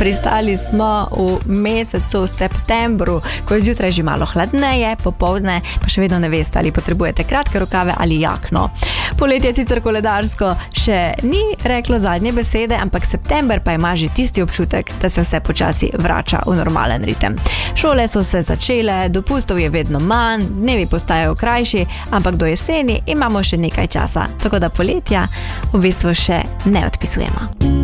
Pristali smo v mesecu septembru, ko je zjutraj že malo hladneje, popoldne pa še vedno ne veste, ali potrebujete kratke rokave ali jakno. Poletje sicer koledarsko še ni reklo zadnje besede, ampak september pa ima že tisti občutek, da se vse počasi vrača v normalen ritem. Šole so se začele, dopustov je vedno manj, dnevi postajajo krajši, ampak do jeseni imamo še nekaj časa, tako da poletja v bistvu še ne odpisujemo.